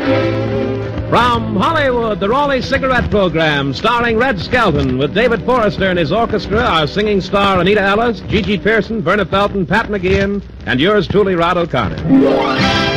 From Hollywood, the Raleigh Cigarette Program, starring Red Skelton, with David Forrester and his orchestra, our singing star Anita Ellis, Gigi Pearson, Verna Felton, Pat McGeehan, and yours truly, Rod O'Connor.